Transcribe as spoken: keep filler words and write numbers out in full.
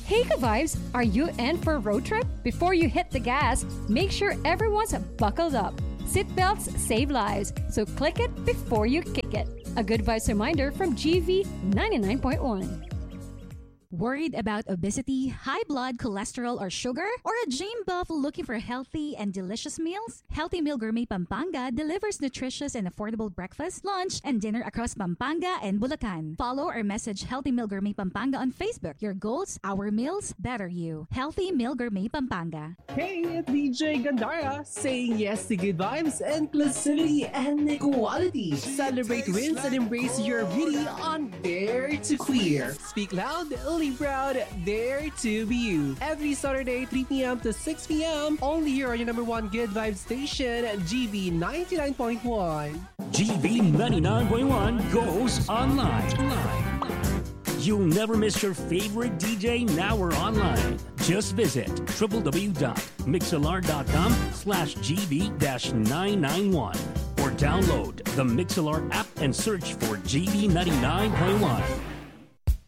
Hey Ka-Vibes, are you in for a road trip? Before you hit the gas, make sure everyone's buckled up. Seatbelts save lives, so click it before you kick it. A good vibes reminder from G V ninety-nine point one. Worried about obesity, high blood cholesterol or sugar? Or a gym buff looking for healthy and delicious meals? Healthy Meal Gourmet Pampanga delivers nutritious and affordable breakfast, lunch, and dinner across Pampanga and Bulacan. Follow or message Healthy Meal Gourmet Pampanga on Facebook. Your goals, our meals, better you. Healthy Meal Gourmet Pampanga. Hey, it's D J Gandara saying yes to good vibes, inclusivity, and equality. Celebrate wins and embrace your beauty on Dare to Queer. Speak loud, live proud, dare to be you. Every Saturday, three p.m. to six p.m. only here on your number one good vibe station, G V ninety-nine point one. G V ninety-nine point one goes online. You'll never miss your favorite D J now or online. Just visit www.mixlr.com slash GV-991 or download the Mixlr app and search for G V ninety-nine point one.